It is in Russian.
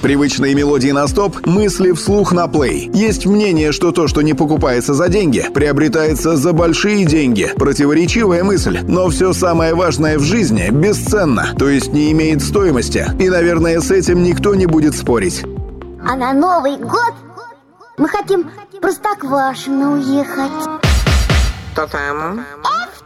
Привычные мелодии на стоп, мысли вслух на плей. Есть мнение, что то, что не покупается за деньги, приобретается за большие деньги. Противоречивая мысль, но все самое важное в жизни бесценно, то есть не имеет стоимости. И, наверное, с этим никто не будет спорить. А на Новый год мы хотим в Простоквашино уехать. Что там?